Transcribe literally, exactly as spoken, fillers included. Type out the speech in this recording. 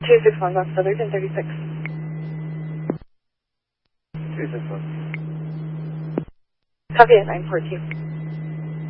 two six one, West Southern thirty-six. two six one. Copy at nine four two.